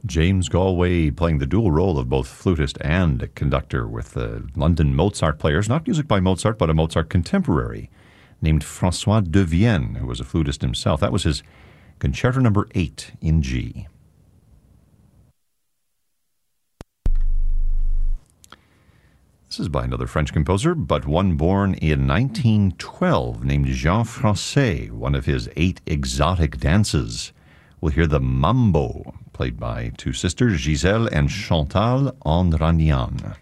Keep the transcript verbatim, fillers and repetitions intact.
James Galway playing the dual role of both flutist and conductor with the London Mozart players. Not music by Mozart, but a Mozart contemporary named François de Vienne, who was a flutist himself. That was his Concerto Number eight in G. This is by another French composer, but one born in nineteen twelve, named Jean Francais, one of his eight exotic dances. We'll hear the Mambo, played by two sisters, Gisèle and Chantal Andranian.